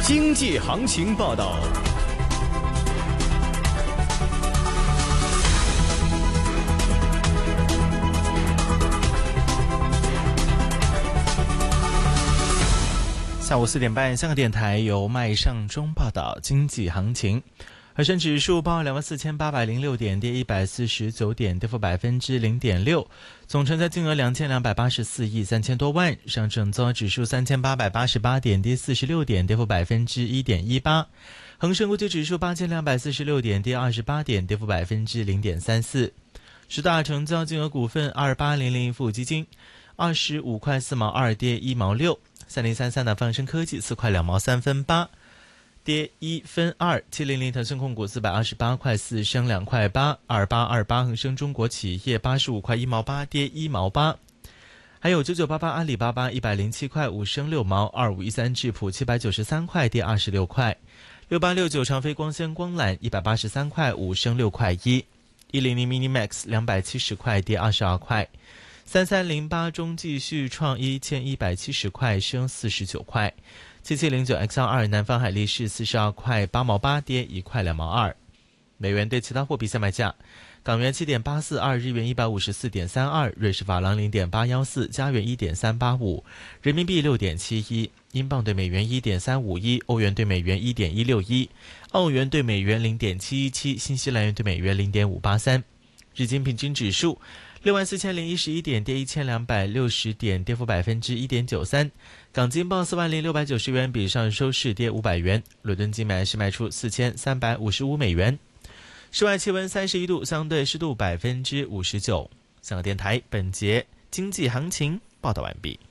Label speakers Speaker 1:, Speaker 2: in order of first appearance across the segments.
Speaker 1: 经济行情报道。
Speaker 2: 下午4点半，香港电台由麦尚中报道经济行情。恒生指数报24,806点，跌149点，跌幅0.6%，总成交金额2284亿3000多万。上证综合指数3888点，跌46点，跌幅1.18%。恒生国际指数8246点，跌28点，跌幅0.34%。十大成交金额股份：2800富基金25块4毛2，跌1毛6。3033的放生科技4块2毛3分8，跌1分2。700腾讯控股428块4，升2块8。2828恒生中国企业85块1毛8，跌1毛8。还有9988阿里巴巴107块5，升6毛。2513智普793块，跌26块。6869长飞光纤光缆183块5，升6块1。100 Minimax 270块，跌22块。3308中继续创1170块，升49块。7709 XR2 南方海力士42块8毛8，跌1块2毛2。美元对其他货币下卖价：港元7.842，日元154.32，瑞士法郎0.814，加元1.385，人民币6.71，英镑对美元1.351，欧元对美元1.161，澳元对美元0.717，新西兰元对美元0.583。日经平均指数64011点，跌1260点，跌幅1.93%。港金报40690元，比上收市跌500元。伦敦金买是卖出4355美元。室外气温31度，相对湿度59%。香港电台本节经济行情报道完毕。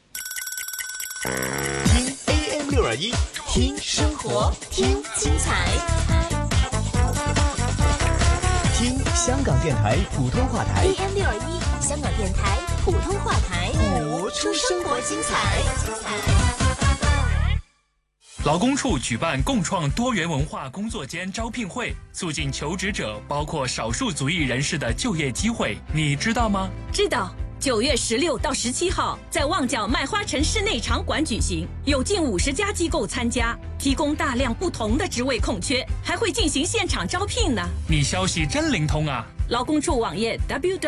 Speaker 1: 听 AM621，听生活，听精彩。听香港电台普通话台
Speaker 3: AM621，香港电台普通话台，
Speaker 1: 谱出生活精彩。
Speaker 4: 劳工处举办共创多元文化工作间招聘会，促进求职者包括少数族裔人士的就业机会，你知道吗？
Speaker 5: 知道。9月16到17号在旺角麦花臣室内场馆举行，有近50家机构参加，提供大量不同的职位空缺，还会进行现场招聘呢。
Speaker 4: 你消息真灵通啊！
Speaker 5: 劳工处网页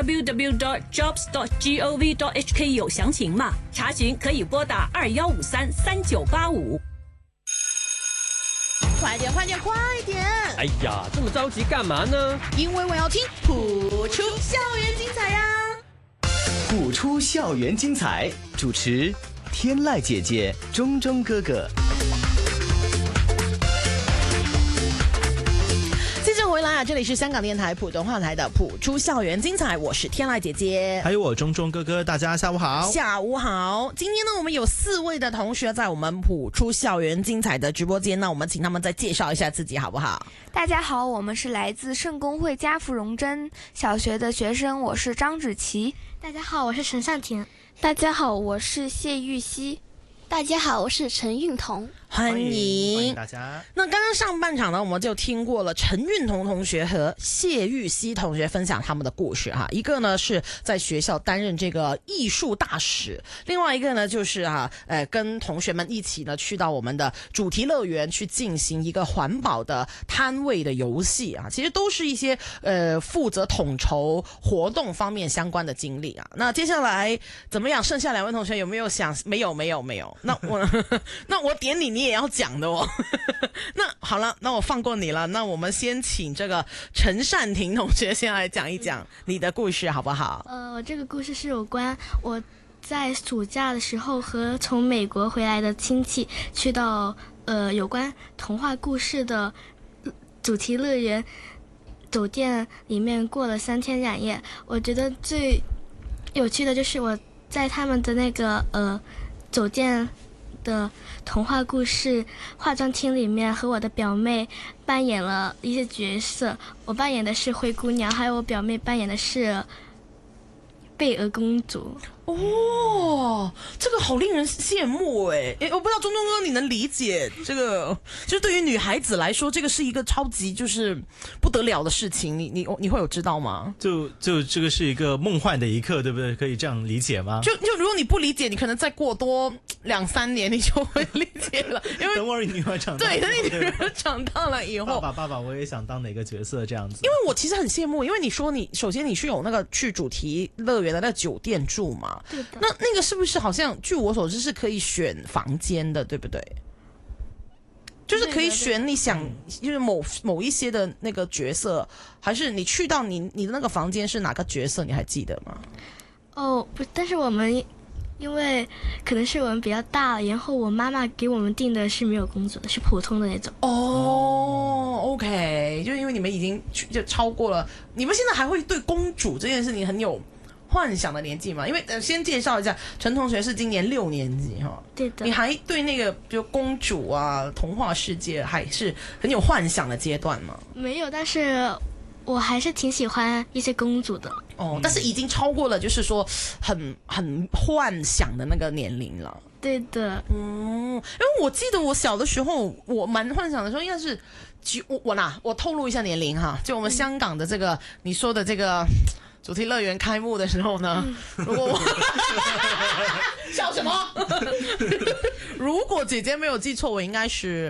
Speaker 5: www.jobs.gov.hk 有详情嘛？查询可以拨打21533985。
Speaker 6: 快点快点快点！
Speaker 7: 哎呀，这么着急干嘛呢？
Speaker 6: 因为我要听谱出校园精彩呀！
Speaker 1: 谱出校园精彩，主持天籁姐姐、钟钟哥哥。
Speaker 6: 继续回来啊！这里是香港电台普通话台的谱出校园精彩，我是天籁姐姐，
Speaker 2: 还有我钟钟哥哥，大家下午好。
Speaker 6: 下午好。今天呢，我们有4位的同学在我们谱出校园精彩的直播间，那我们请他们再介绍一下自己好不好？
Speaker 8: 大家好，我们是来自圣公会嘉福荣珍小学的学生，我是张芷琪。
Speaker 9: 大家好，我是陈善婷。
Speaker 8: 大家好，我是谢玉熙。
Speaker 9: 大家好，我是陈运彤。
Speaker 6: 欢迎
Speaker 2: 大家。
Speaker 6: 那刚刚上半场呢，我们就听过了陈运彤同学和谢玉熙同学分享他们的故事哈。一个呢是在学校担任这个艺术大使，另外一个呢就是跟同学们一起呢去到我们的主题乐园去进行一个环保的摊位的游戏啊。其实都是一些负责统筹活动方面相关的经历啊。那接下来怎么样？剩下2位同学有没有想？没有。那我点你也要讲的哦。那好了，那我放过你了。那我们先请这个陈善婷同学先来讲一讲你的故事好不好？
Speaker 9: 这个故事是有关我在暑假的时候和从美国回来的亲戚去到有关童话故事的主题乐园酒店里面过了3天2夜。我觉得最有趣的就是我在他们的那个酒店的童话故事化妆厅里面和我的表妹扮演了一些角色，我扮演的是灰姑娘，还有我表妹扮演的是贝儿公主。
Speaker 6: 哦，这个好令人羡慕哎！我不知道钟钟哥你能理解这个，就是对于女孩子来说，这个是一个超级就是不得了的事情。你会有知道吗？
Speaker 2: 就这个是一个梦幻的一刻，对不对？可以这样理解吗？
Speaker 6: 就如果你不理解，你可能再过多2-3年你就会理解了，因为
Speaker 2: 等我女儿长大，
Speaker 6: 对，等你女儿长大了以后，
Speaker 2: 爸爸，我也想当哪个角色这样子。
Speaker 6: 因为我其实很羡慕，因为你说你首先你是有那个去主题乐园的那个酒店住嘛，
Speaker 9: 对的。
Speaker 6: 那个是不是好像据我所知是可以选房间的，对不对？就是可以选你想，就是某一些的那个角色，还是你去到你的那个房间是哪个角色，你还记得吗？
Speaker 9: 哦，不，但是我们因为可能是我们比较大了，然后我妈妈给我们订的是没有公主的，是普通的那种。
Speaker 6: 哦，OK，就是因为你们已经就超过了，你们现在还会对公主这件事情很有幻想的年纪嘛？因为先介绍一下，陈同学是今年6年级哈，
Speaker 9: 对的。
Speaker 6: 你还对那个就公主啊、童话世界还是很有幻想的阶段吗？
Speaker 9: 没有，但是我还是挺喜欢一些公主的。
Speaker 6: 哦，但是已经超过了，就是说很幻想的那个年龄了。
Speaker 9: 对的。
Speaker 6: 因为我记得我小的时候，我蛮幻想的时候，应该是我透露一下年龄哈，就我们香港的这个你说的这个主题乐园开幕的时候呢，如果我笑什么？如果姐姐没有记错，我应该是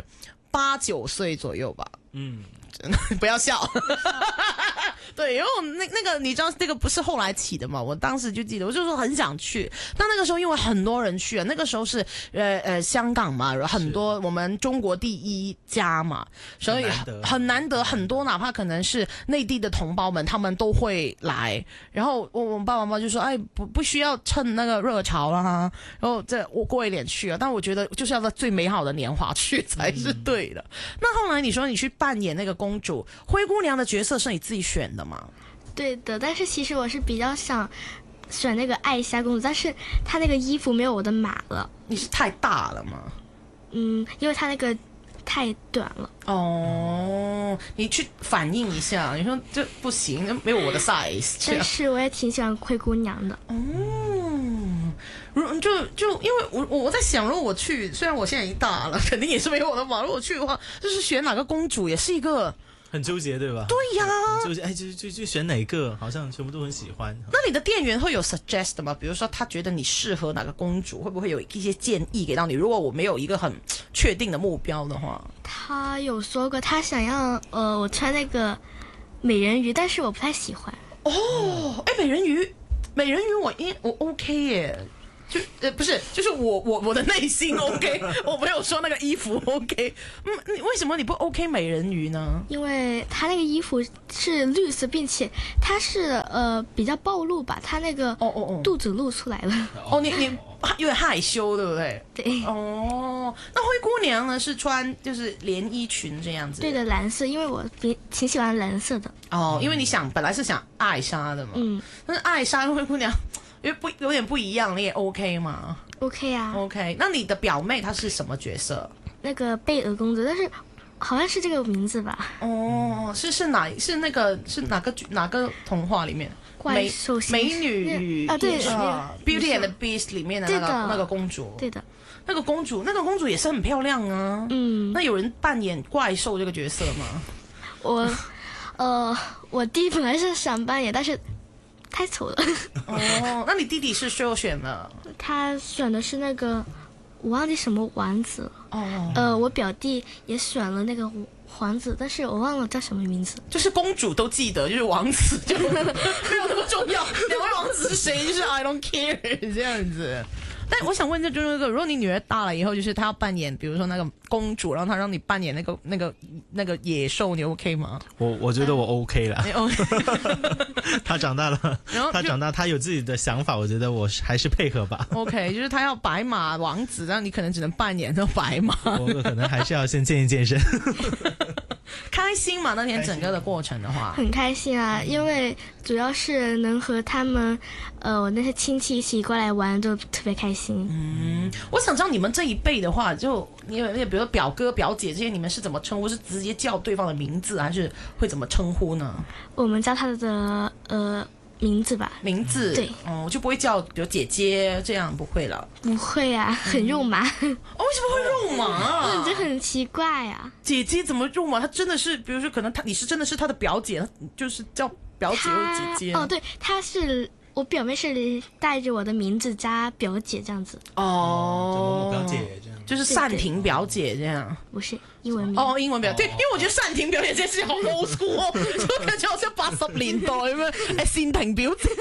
Speaker 6: 8、9岁左右吧。不要笑。对，因为我那个你知道这个不是后来起的嘛，我当时就记得，我就说很想去。但那个时候因为很多人去啊，那个时候是香港嘛，很多我们中国第一家嘛，所以很难得，很多哪怕可能是内地的同胞们，他们都会来。然后我爸爸妈妈就说，哎，不需要趁那个热潮了哈，然后我过一点去啊。但我觉得就是要在最美好的年华去才是对的。那后来你说你去扮演那个公主灰姑娘的角色是你自己选的吗？
Speaker 9: 对的，但是其实我是比较想选那个艾莎公主，但是她那个衣服没有我的码了。
Speaker 6: 你是太大了吗？
Speaker 9: 因为她那个太短了。
Speaker 6: 哦，你去反映一下，你说这不行，没有我的 size。
Speaker 9: 但是我也挺喜欢灰姑娘的。
Speaker 6: 就因为我在想，如果我去，虽然我现在已经大了，肯定也是没有我的码。如果去的话，就是选哪个公主也是一个
Speaker 2: 很纠结，对吧？
Speaker 6: 对呀，
Speaker 2: 就选哪个，好像全部都很喜欢。
Speaker 6: 那你的店员会有 suggest 吗？比如说他觉得你适合哪个公主，会不会有一些建议给到你？如果我没有一个很确定的目标的话，
Speaker 9: 他有说过他想要我穿那个美人鱼，但是我不太喜欢。
Speaker 6: 美人鱼我 OK 耶。不是，就是我的内心 OK， 我没有说那个衣服 OK。你为什么你不 OK 美人鱼呢？
Speaker 9: 因为他那个衣服是绿色，并且他是比较暴露吧，他那个肚子露出来了。
Speaker 6: 你有点害羞，对不对？
Speaker 9: 对。
Speaker 6: 那灰姑娘呢是穿就是连衣裙这样子。
Speaker 9: 对的，蓝色，因为我挺喜欢蓝色的。
Speaker 6: 因为你本来是想艾莎的嘛。但是艾莎跟灰姑娘。因为有点不一样，你也 OK 吗
Speaker 9: ？OK 啊
Speaker 6: ，OK。那你的表妹她是什么角色？
Speaker 9: 那个贝尔公主，但是好像是这个名字吧？
Speaker 6: 是哪个童话里面？
Speaker 9: 怪兽
Speaker 6: 美女与
Speaker 9: 对
Speaker 6: Beauty and the Beast 里面的那个公主。
Speaker 9: 对的，
Speaker 6: 那个公主也是很漂亮啊。那有人扮演怪兽这个角色吗？
Speaker 9: 我弟本来是想扮演，但是。太丑了。
Speaker 6: 那你弟弟是选了？
Speaker 9: 他选的是那个，我忘记什么王子了。我表弟也选了那个王子，但是我忘了叫什么名字。
Speaker 6: 就是公主都记得，就是王子就没有那么重要。两位王子是谁？就是 I don't care 这样子。但我想问就是那个，如果你女儿大了以后，就是她要扮演，比如说那个公主，然后她让你扮演那个野兽，你 OK 吗？
Speaker 2: 我觉得我 OK 了。她长大了，她有自己的想法，我觉得我还是配合吧。
Speaker 6: OK， 就是她要白马王子，然后你可能只能扮演那白马。
Speaker 2: 我可能还是要先健一健身。
Speaker 6: 开心嘛？那天整个的过程的话，
Speaker 9: 很开心啊，因为主要是能和他们，我那些亲戚一起过来玩，就特别开心。
Speaker 6: 我想知道你们这一辈的话，就比如说表哥表姐这些，你们是怎么称呼？是直接叫对方的名字，还是会怎么称呼呢？
Speaker 9: 我们叫他的名字吧。
Speaker 6: 名字对，就不会叫比如姐姐这样，不会了。
Speaker 9: 不会啊，很肉麻。
Speaker 6: 为什么会肉麻啊？
Speaker 9: 这很奇怪啊。
Speaker 6: 姐姐怎么肉麻？她真的是，比如说可能你是真的是她的表姐，就是叫表姐或姐姐。
Speaker 9: 对，她是我表妹是带着我的名字加表姐这样子。
Speaker 2: 某某表姐这样。
Speaker 6: 就是善婷表姐这样。
Speaker 9: 不是英文名
Speaker 6: 哦，英文表对，因为我觉得善婷表姐这是好 old school 哦，就感觉好像80年代咁樣。善婷表姐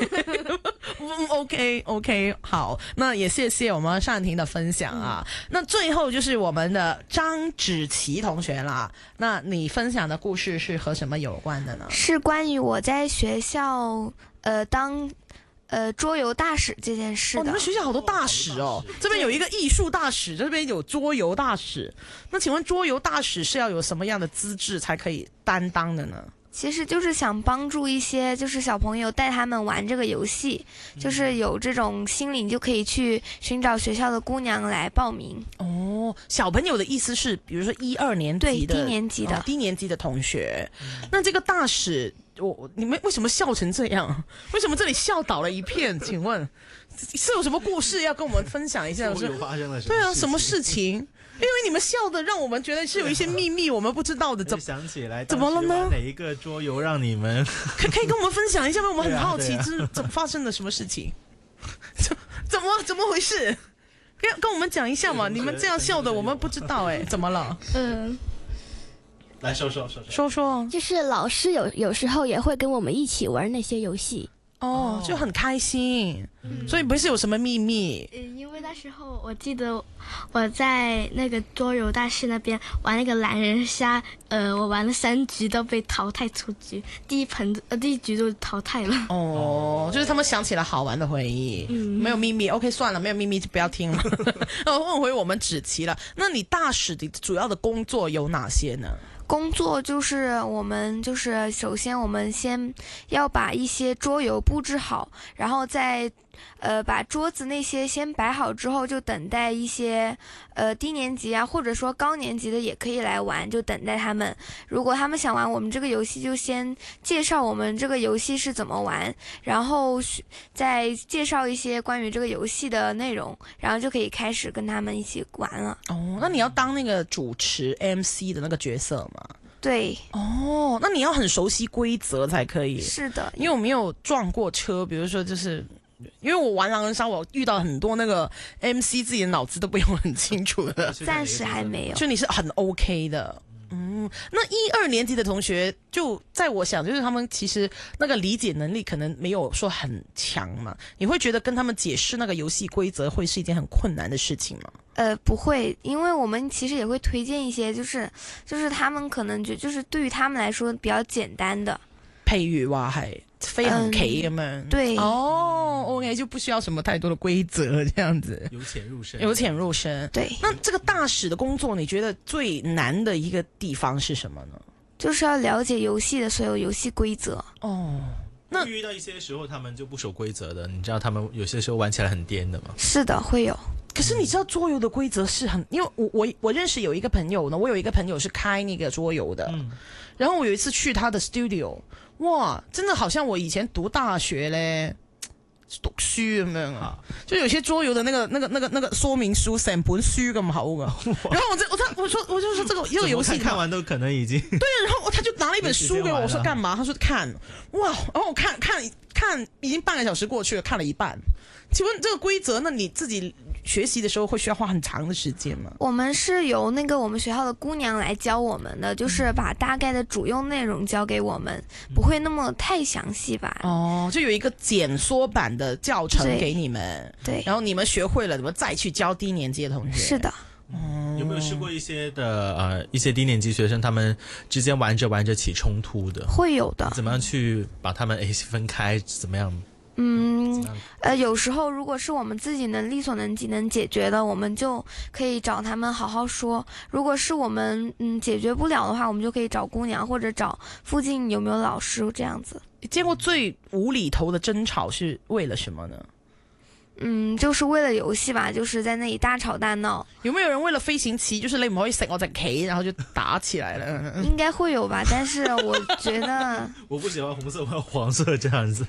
Speaker 6: ，OK， 好，那也謝謝我們善婷的分享啊。那最後就是我們的張芷琪同學啦，那你分享的故事是和什麼有關的呢？
Speaker 8: 是關於我在學校當桌遊大使這件事的。
Speaker 6: 你們學校好多大使哦，這邊有一個藝術大使，這邊有桌遊大使。那請問桌遊大使是要有什麼樣的資質才可以擔當的呢？
Speaker 8: 其實就是想幫助一些就是小朋友帶他們玩這個遊戲，就是有這種心理就可以去尋找學校的姑娘來報名。
Speaker 6: 哦，小朋友的意思是比如說1、2年級的，
Speaker 8: 對，低年級的，
Speaker 6: 低年級的同學。那這個大使你們為什麼笑成這樣？為什麼這裡笑倒了一片？請問是有什麼故事要跟我們分享一下？
Speaker 2: 桌遊發生了什麼事情？
Speaker 6: 對啊，什麼事情？因為你們笑的讓我們覺得是有一些秘密我們不知道的。
Speaker 2: 想起來
Speaker 6: 怎麼了呢？
Speaker 2: 哪一個桌遊讓你們
Speaker 6: 可以跟我們分享一下嗎？我們很好奇，這怎麼發生了什麼事情？怎麼回事？跟我們講一下嘛！你們這樣笑的我們不知道哎，怎麼了？
Speaker 2: 來說，
Speaker 10: 就是老師有時候也會跟我們一起玩那些遊戲。
Speaker 6: 哦，就很開心，所以不是有什麼秘密。
Speaker 9: 因為那時候我記得我在那個桌遊大師那邊玩那個狼人殺，我玩了3局都被淘汰出局，第一局就淘汰了。
Speaker 6: 哦，就是他們想起了好玩的回憶，沒有秘密。OK， 算了，沒有秘密就不要聽了。問回我們芷琪了，那你大使的主要的工作有哪些呢？
Speaker 8: 工作就是我們就是首先我們先要把一些桌遊布置好，然後再把桌子那些先擺好之後，就等待一些低年級啊或者說高年級的也可以來玩，就等待他們。如果他們想玩我們這個遊戲，就先介紹我們這個遊戲是怎麼玩，然後再介紹一些關於這個遊戲的內容，然後就可以開始跟他們一起玩了。
Speaker 6: 哦，那你要當那個主持 MC 的那個角色嗎？
Speaker 8: 對。
Speaker 6: 哦，那你要很熟悉規則才可以。
Speaker 8: 是的。
Speaker 6: 因為我沒有撞過車，比如說就是因為我玩狼人殺，我遇到很多那個 MC 自己的腦子都不用很清楚的。
Speaker 8: 暫時還沒有。
Speaker 6: 就你是很 OK 的。那1、2年級的同學，就在我想，就是他們其實那個理解能力可能沒有說很強嘛。你會覺得跟他們解釋那個遊戲規則會是一件很困難的事情嗎？
Speaker 8: 不會，因為我們其實也會推薦一些，就是他們可能就是對於他們來說比較簡單的，
Speaker 6: 譬如話係飛行棋咁樣。
Speaker 8: 對。
Speaker 6: 哦 ，OK， 就不需要什麼太多的規則，這樣子。
Speaker 2: 由淺入深。
Speaker 8: 對。
Speaker 6: 那這個大使的工作，你覺得最難的一個地方是什麼呢？
Speaker 8: 就是要了解遊戲的所有遊戲規則。
Speaker 6: 哦。
Speaker 2: 那遇到一些時候他們就不守規則的，你知道他們有些時候玩起來很癲的嗎？
Speaker 8: 是的，會有。
Speaker 6: 可是你知道桌遊的規則是很，因為我認識有一個朋友呢，我有一個朋友是開那個桌遊的，然後我有一次去他的 studio， 哇，真的好像我以前讀大學咧，讀書咁樣啊，就有些桌遊的那個說明書成本書咁好噶，然後我就說這個遊戲
Speaker 2: 看完都可能已經
Speaker 6: 對，然後他就拿了一本書給我說幹嘛？他說看，哇，然後我看已經半個小時過去了，看了一半。請問這個規則，那你自己學習的時候會需要花很長的時間嗎？
Speaker 8: 我們是由那個我們學校的姑娘來教我們的，就是把大概的主用內容教給我們，不會那麼太詳細吧。
Speaker 6: 哦，就有一個簡縮版的教程給你們，
Speaker 8: 對，
Speaker 6: 然後你們學會了，怎麼再去教低年級的同學？
Speaker 8: 是的。
Speaker 2: 有沒有試過一些低年級學生他們之間玩着起衝突的？
Speaker 8: 會有的。怎
Speaker 2: 麼樣去把他們分開？怎麼樣？
Speaker 8: 有時候如果是我們自己能力所能及能解決的，我們就可以找他們好好說。如果是我們解決不了的話，我們就可以找姑娘或者找附近有沒有老師這樣子。
Speaker 6: 你見過最無厘頭的爭吵是為了什麼呢？
Speaker 8: 就是為了遊戲吧，就是在那裡大吵大鬧。
Speaker 6: 有沒有人為了飛行棋，就是你唔可以食我隻棋，然後就打起來了？
Speaker 8: 應該會有吧，但是我覺得
Speaker 2: 我不喜歡紅色，我要黃色這樣子。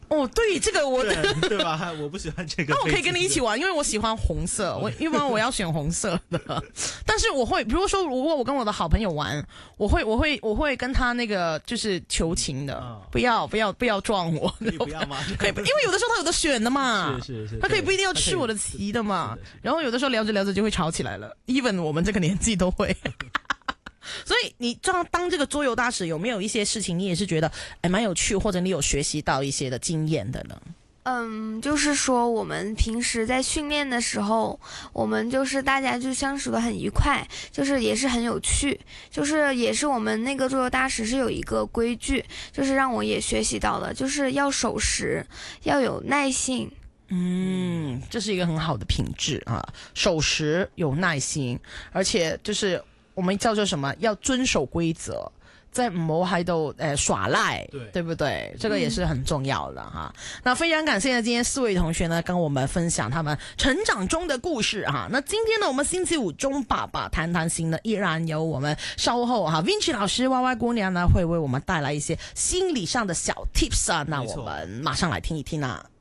Speaker 6: 哦，对，这个我
Speaker 2: 对吧？我不喜欢这个。
Speaker 6: 那我可以跟你一起玩，因为我喜欢红色，一般我要选红色的。但是我会，比如说，如果我跟我的好朋友玩，我会跟他那个就是求情的，不要撞我，
Speaker 2: 不要吗？
Speaker 6: 可以，因为有的时候他有的选的嘛，
Speaker 2: 是，
Speaker 6: 他可以不一定要吃我的棋的嘛。然后有的时候聊着聊着就会吵起来了 ，even 我们这个年纪都会。所以你当这个桌游大使，有没有一些事情你也是觉得蛮有趣，或者你有学习到一些的经验的呢？
Speaker 8: 就是说我们平时在训练的时候，我们就是大家就相处的很愉快，就是也是很有趣，就是也是我们那个桌游大使是有一个规矩，就是让我也学习到了，就是要守时，要有耐性。
Speaker 6: 这是一个很好的品质啊，守时有耐心，而且就是我们叫做什么，要遵守规则，在唔好喺度耍赖，对不对？这个也是很重要的哈。那非常感谢呢，今天4位同学呢跟我们分享他们成长中的故事哈。那今天呢，我们星期五中爸爸谈谈心呢，依然有我们稍后哈 Vinci 老师、歪歪姑娘呢会为我们带来一些心理上的小 tips 啊。那我们马上来听一听啊。